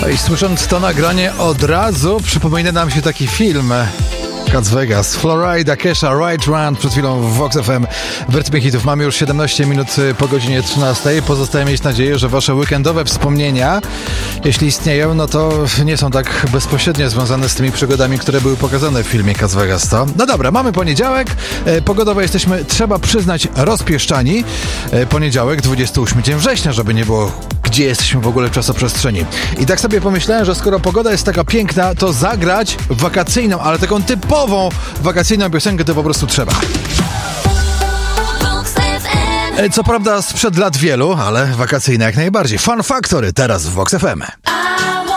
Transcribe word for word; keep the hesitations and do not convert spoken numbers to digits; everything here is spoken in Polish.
I słysząc to nagranie od razu przypomina nam się taki film Las Vegas, Florida, Kesha, Right Round, przed chwilą w Vox F M w rytmie hitów. Mamy już siedemnaście minut po godzinie trzynastej. Pozostaje mieć nadzieję, że wasze weekendowe wspomnienia, jeśli istnieją, no to nie są tak bezpośrednio związane z tymi przygodami, które były pokazane w filmie Las Vegas. To. No dobra, mamy poniedziałek. Pogodowo jesteśmy, trzeba przyznać, rozpieszczani. Poniedziałek, dwudziesty ósmy dzień września, żeby nie było, gdzie jesteśmy w ogóle w czasoprzestrzeni. I tak sobie pomyślałem, że skoro pogoda jest taka piękna, to zagrać wakacyjną, ale taką typową wakacyjną piosenkę to po prostu trzeba. Co prawda sprzed lat wielu, ale wakacyjna jak najbardziej. Fun Factory teraz w Vox F M.